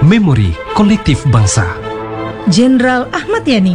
memori kolektif bangsa. Jenderal Ahmad Yani.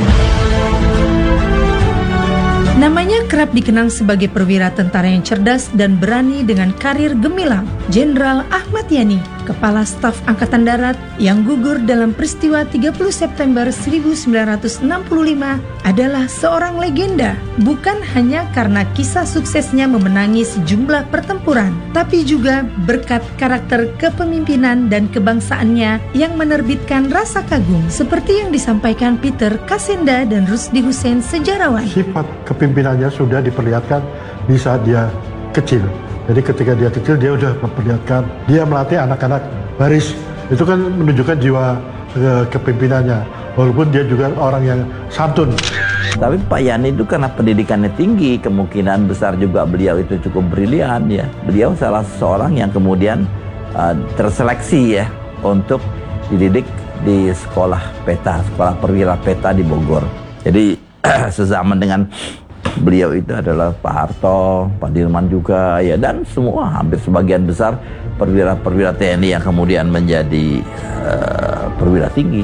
Namanya kerap dikenang sebagai perwira tentara yang cerdas dan berani dengan karir gemilang. Jenderal Ahmad Yani, Kepala Staf Angkatan Darat yang gugur dalam peristiwa 30 September 1965 adalah seorang legenda, bukan hanya karena kisah suksesnya memenangi sejumlah pertempuran, tapi juga berkat karakter kepemimpinan dan kebangsaannya yang menerbitkan rasa kagum, seperti yang disampaikan Peter Kasenda dan Rusdi Hussein, sejarawan. Sifat kepemimpinannya sudah diperlihatkan di saat dia kecil. Jadi ketika dia kecil dia sudah memperlihatkan, dia melatih anak-anak baris. Itu kan menunjukkan jiwa kepemimpinannya. Walaupun dia juga orang yang santun. Tapi Pak Yani itu karena pendidikannya tinggi, kemungkinan besar juga beliau itu cukup brilian ya. Beliau salah seorang yang kemudian terseleksi ya untuk dididik di sekolah peta, sekolah perwira peta di Bogor. Jadi sezaman dengan beliau itu adalah Pak Harto, Pak Dirman juga ya, dan semua hampir sebagian besar perwira-perwira TNI yang kemudian menjadi perwira tinggi.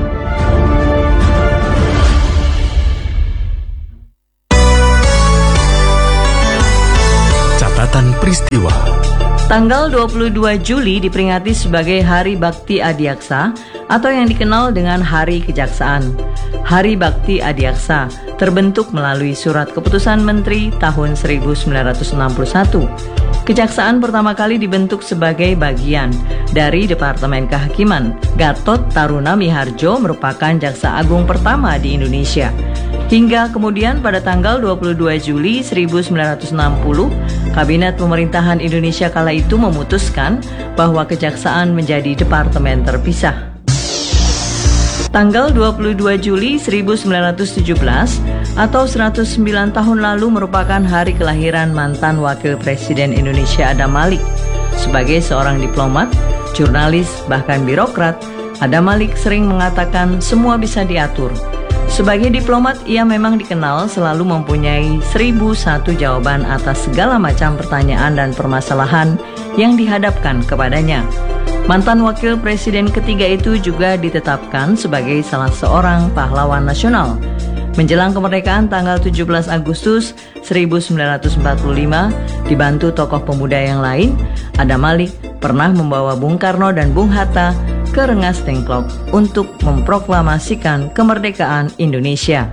Catatan peristiwa. Tanggal 22 Juli diperingati sebagai Hari Bakti Adiaksa atau yang dikenal dengan Hari Kejaksaan. Hari Bakti Adiaksa terbentuk melalui Surat Keputusan Menteri tahun 1961. Kejaksaan pertama kali dibentuk sebagai bagian dari Departemen Kehakiman. Gatot Taruna Miharjo merupakan jaksa agung pertama di Indonesia. Hingga kemudian pada tanggal 22 Juli 1960, Kabinet Pemerintahan Indonesia kala itu memutuskan bahwa kejaksaan menjadi departemen terpisah. Tanggal 22 Juli 1917 atau 109 tahun lalu merupakan hari kelahiran mantan Wakil Presiden Indonesia Adam Malik. Sebagai seorang diplomat, jurnalis, bahkan birokrat, Adam Malik sering mengatakan semua bisa diatur. Sebagai diplomat, ia memang dikenal selalu mempunyai 1001 jawaban atas segala macam pertanyaan dan permasalahan yang dihadapkan kepadanya. Mantan Wakil Presiden ketiga itu juga ditetapkan sebagai salah seorang pahlawan nasional. Menjelang kemerdekaan tanggal 17 Agustus 1945, dibantu tokoh pemuda yang lain, Adam Malik pernah membawa Bung Karno dan Bung Hatta ke Rengas Dengklok untuk memproklamasikan kemerdekaan Indonesia.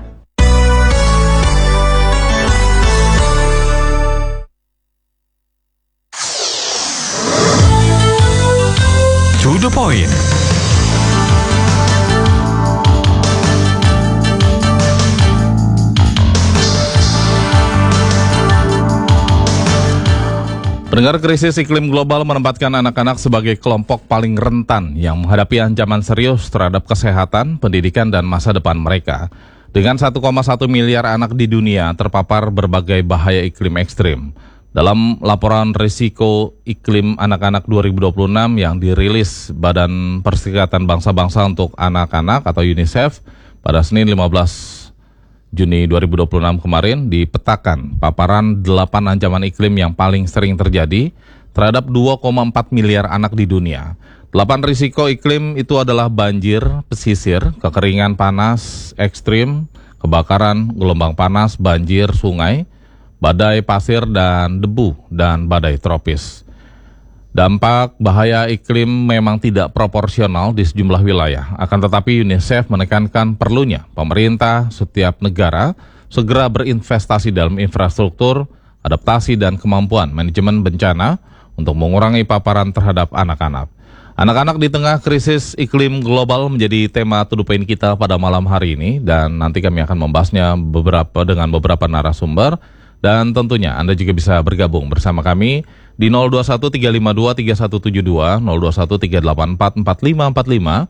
To the point. Pendengar, krisis iklim global menempatkan anak-anak sebagai kelompok paling rentan yang menghadapi ancaman serius terhadap kesehatan, pendidikan, dan masa depan mereka. Dengan 1,1 miliar anak di dunia terpapar berbagai bahaya iklim ekstrim. Dalam laporan risiko iklim anak-anak 2026 yang dirilis Badan Perserikatan Bangsa-Bangsa untuk Anak-anak atau UNICEF pada Senin 15 Juni 2026 kemarin, dipetakan paparan 8 ancaman iklim yang paling sering terjadi terhadap 2,4 miliar anak di dunia. 8 risiko iklim itu adalah banjir, pesisir, kekeringan panas ekstrim, kebakaran, gelombang panas, banjir sungai, badai pasir dan debu, dan badai tropis. Dampak bahaya iklim memang tidak proporsional di sejumlah wilayah. Akan tetapi UNICEF menekankan perlunya pemerintah setiap negara segera berinvestasi dalam infrastruktur, adaptasi, dan kemampuan manajemen bencana untuk mengurangi paparan terhadap anak-anak. Anak-anak di tengah krisis iklim global menjadi tema To The Point kita pada malam hari ini, dan nanti kami akan membahasnya dengan beberapa narasumber. Dan tentunya Anda juga bisa bergabung bersama kami di 0213523172, 0213844545,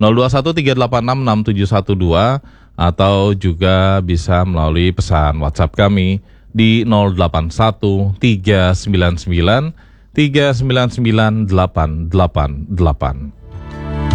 0213866712, atau juga bisa melalui pesan WhatsApp kami di 081399399888.